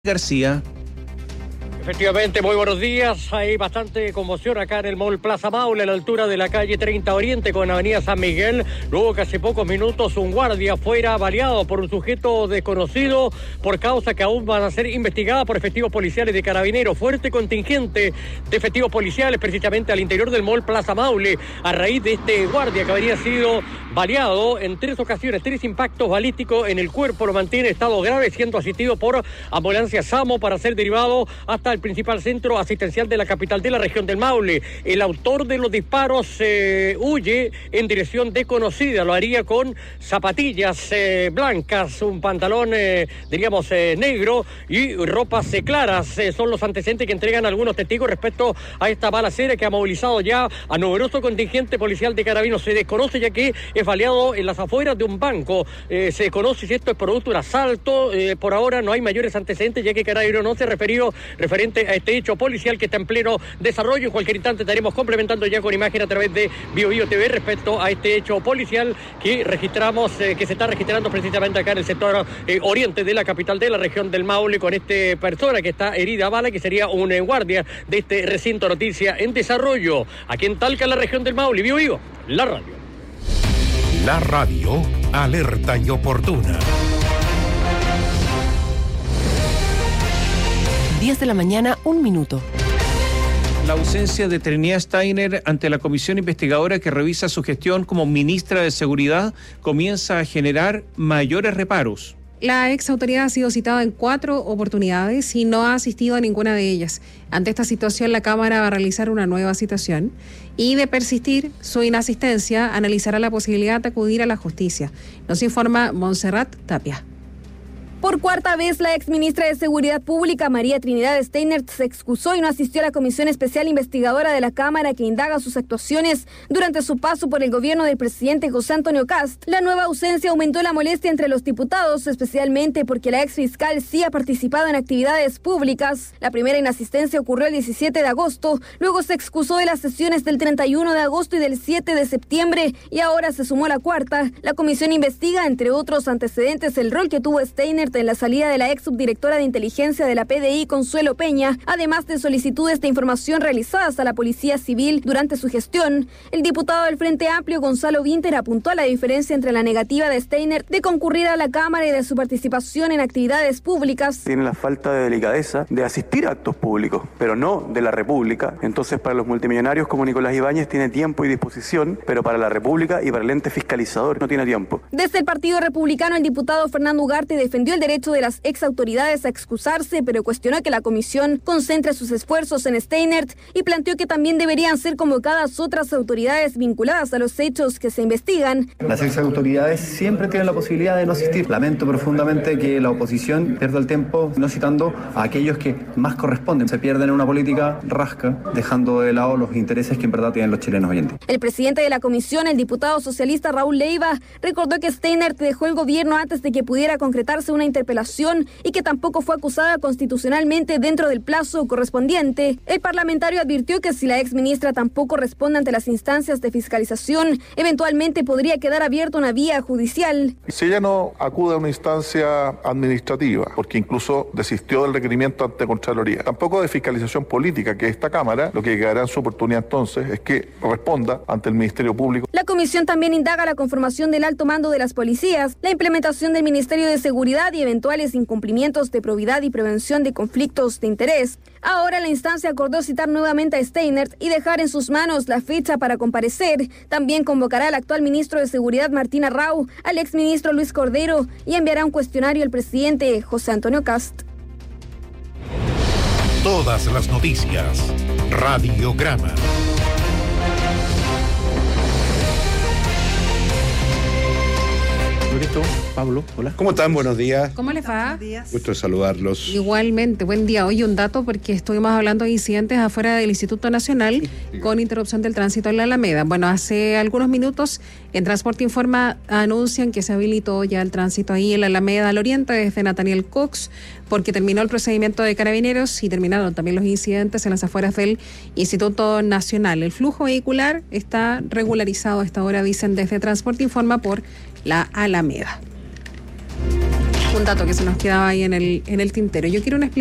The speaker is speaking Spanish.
García. Efectivamente, muy buenos días. Hay bastante conmoción acá en el Mall Plaza Maule, a la altura de la calle 30 Oriente con Avenida San Miguel. Luego que hace pocos minutos un guardia fuera baleado por un sujeto desconocido por causa que aún van a ser investigadas por efectivos policiales de Carabineros. Fuerte contingente de efectivos policiales precisamente al interior del Mall Plaza Maule a raíz de este guardia que habría sido baleado en 3 ocasiones, 3 impactos balísticos en el cuerpo. Lo mantiene en estado grave, siendo asistido por ambulancia SAMO para ser derivado hasta el principal centro asistencial de la capital de la región del Maule. El autor de los disparos huye en dirección desconocida. Lo haría con zapatillas blancas, un pantalón, negro y ropas claras. Son los antecedentes que entregan algunos testigos respecto a esta balacera que ha movilizado ya a numeroso contingente policial de Carabineros. Se desconoce ya que es baleado en las afueras de un banco. Se desconoce si esto es producto de un asalto. Por ahora no hay mayores antecedentes ya que Carabineros no se refirió referente a este hecho policial que está en pleno desarrollo. En cualquier instante estaremos complementando ya con imagen a través de BioBio TV respecto a este hecho policial que registramos, que se está registrando precisamente acá en el sector oriente de la capital de la región del Maule, con esta persona que está herida a bala, que sería un guardia de este recinto. Noticia en desarrollo aquí en Talca, en la región del Maule. BioBio, la radio. La radio alerta y oportuna. 10 de la mañana, 1 minuto. La ausencia de Trinidad Steiner ante la comisión investigadora que revisa su gestión como ministra de Seguridad comienza a generar mayores reparos. La ex autoridad ha sido citada en 4 oportunidades y no ha asistido a ninguna de ellas. Ante esta situación, la Cámara va a realizar una nueva citación y, de persistir su inasistencia, analizará la posibilidad de acudir a la justicia. Nos informa Montserrat Tapia. Por 4ª vez, la exministra de Seguridad Pública, María Trinidad Steiner, se excusó y no asistió a la Comisión Especial Investigadora de la Cámara que indaga sus actuaciones durante su paso por el gobierno del presidente José Antonio Kast. La nueva ausencia aumentó la molestia entre los diputados, especialmente porque la exfiscal sí ha participado en actividades públicas. La primera inasistencia ocurrió el 17 de agosto, luego se excusó de las sesiones del 31 de agosto y del 7 de septiembre, y ahora se sumó la 4ª. La comisión investiga, entre otros antecedentes, el rol que tuvo Steiner en la salida de la ex subdirectora de inteligencia de la PDI, Consuelo Peña, además de solicitudes de información realizadas a la Policía Civil durante su gestión. El diputado del Frente Amplio, Gonzalo Vinter, apuntó a la diferencia entre la negativa de Steiner de concurrir a la Cámara y de su participación en actividades públicas. Tiene la falta de delicadeza de asistir a actos públicos, pero no de la República. Entonces, para los multimillonarios como Nicolás Ibáñez tiene tiempo y disposición, pero para la República y para el ente fiscalizador no tiene tiempo. Desde el Partido Republicano, el diputado Fernando Ugarte defendió el derecho de las ex autoridades a excusarse, pero cuestionó que la comisión concentre sus esfuerzos en Steiner y planteó que también deberían ser convocadas otras autoridades vinculadas a los hechos que se investigan. Las ex autoridades siempre tienen la posibilidad de no asistir. Lamento profundamente que la oposición pierda el tiempo no citando a aquellos que más corresponden. Se pierden en una política rasca, dejando de lado los intereses que en verdad tienen los chilenos hoy en día. El presidente de la comisión, el diputado socialista Raúl Leiva, recordó que Steiner dejó el gobierno antes de que pudiera concretarse una interpelación y que tampoco fue acusada constitucionalmente dentro del plazo correspondiente. El parlamentario advirtió que si la exministra tampoco responde ante las instancias de fiscalización, eventualmente podría quedar abierta una vía judicial. Si ella no acude a una instancia administrativa, porque incluso desistió del requerimiento ante Contraloría, tampoco de fiscalización política, que esta Cámara, lo que quedará en su oportunidad entonces es que responda ante el Ministerio Público. La comisión también indaga la conformación del alto mando de las policías, la implementación del Ministerio de Seguridad y eventuales incumplimientos de probidad y prevención de conflictos de interés. Ahora la instancia acordó citar nuevamente a Steiner y dejar en sus manos la fecha para comparecer. También convocará al actual ministro de Seguridad Martín Arrau, al exministro Luis Cordero, y enviará un cuestionario al presidente José Antonio Kast. Todas las noticias. Radiograma. Pablo, hola. ¿Cómo están? Buenos días. ¿Cómo les va? Gusto de saludarlos. Igualmente, buen día. Hoy un dato porque estuvimos hablando de incidentes afuera del Instituto Nacional con interrupción del tránsito en la Alameda. Bueno, hace algunos minutos en Transporte Informa anuncian que se habilitó ya el tránsito ahí en la Alameda al Oriente desde Nathaniel Cox porque terminó el procedimiento de Carabineros y terminaron también los incidentes en las afueras del Instituto Nacional. El flujo vehicular está regularizado a esta hora, dicen desde Transporte Informa, por la Alameda. Un dato que se nos quedaba ahí en el tintero. Yo quiero una explicación